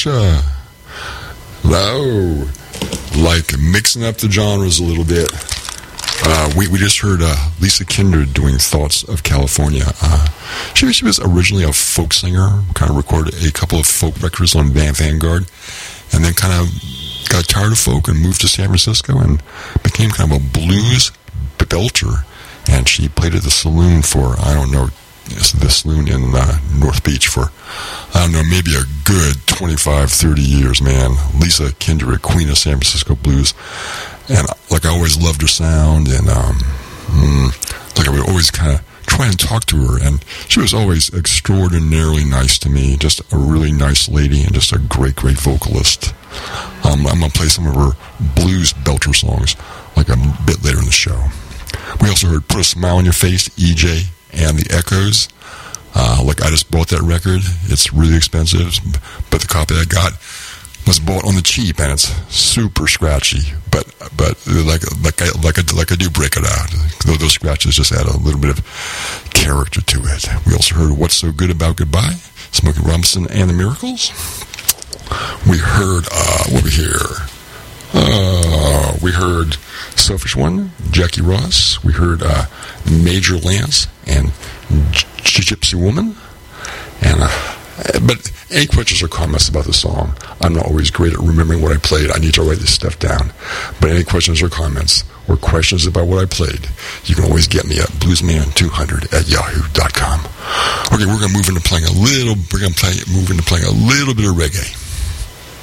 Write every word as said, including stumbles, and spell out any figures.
Russia. Hello. Like mixing up the genres a little bit. Uh, we, we just heard uh, Lisa Kindred doing Thoughts of California. Uh, she, she was originally a folk singer, kind of recorded a couple of folk records on Van Vanguard, and then kind of got tired of folk and moved to San Francisco and became kind of a blues belter. And she played at the saloon for, I don't know, the saloon in uh, North Beach for, I don't know, maybe a good twenty-five, thirty years, man. Lisa Kindred, queen of San Francisco blues. And, like, I always loved her sound, and, um, mm, like, I would always kind of try and talk to her, and she was always extraordinarily nice to me, just a really nice lady, and just a great, great vocalist. Um, I'm going to play some of her blues belter songs, like, a bit later in the show. We also heard Put a Smile on Your Face, E J and the Echoes. Uh, like, I just bought that record. It's really expensive, but the copy I got was bought on the cheap, and it's super scratchy. But but like like I like I, like I do break it out. Those scratches just add a little bit of character to it. We also heard What's So Good About Goodbye, Smokey Robinson and the Miracles. We heard uh, what we hear. Uh, we heard Selfish One, Jackie Ross. We heard uh, Major Lance and G- Gypsy Woman. And uh, but any questions or comments about the song? I'm not always great at remembering what I played. I need to write this stuff down. But any questions or comments or questions about what I played, you can always get me at bluesman two hundred at yahoo dot com. Okay, we're going to move into playing a little. We're going to play move into playing a little bit of reggae.